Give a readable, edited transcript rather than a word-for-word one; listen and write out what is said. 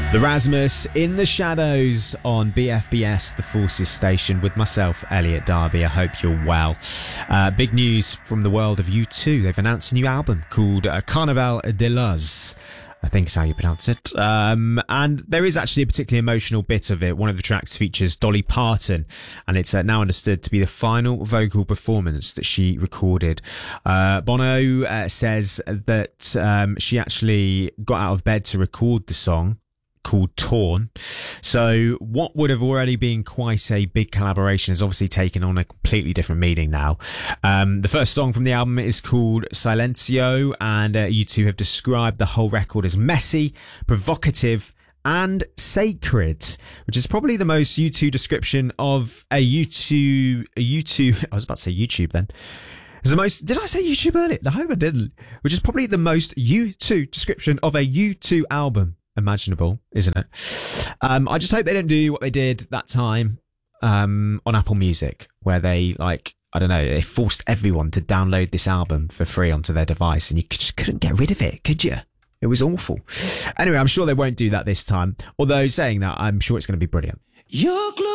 The Rasmus in the Shadows on BFBS, the Forces station, with myself, Elliot Darby. I hope you're well. Big news from the world of U2. They've announced a new album called Carnaval de Luz. I think is how you pronounce it. And there is actually a particularly emotional bit of it. One of the tracks features Dolly Parton, and it's now understood to be the final vocal performance that she recorded. Bono says that she actually got out of bed to record the song, called Torn. So what would have already been quite a big collaboration has obviously taken on a completely different meaning now. The first song from the album is called Silencio, and U2 have described the whole record as messy, provocative, and sacred, which is probably the most U2 description of a U2 I was about to say YouTube then. It's the most, did I say YouTube earlier? I hope I didn't. Which is probably the most U2 description of a U2 album imaginable, isn't it? I just hope they don't do what they did that time on Apple Music, where they, like, I don't know, they forced everyone to download this album for free onto their device, and you just couldn't get rid of it, could you? It was awful. Anyway, I'm sure they won't do that this time. Although, saying that, I'm sure it's going to be brilliant. You're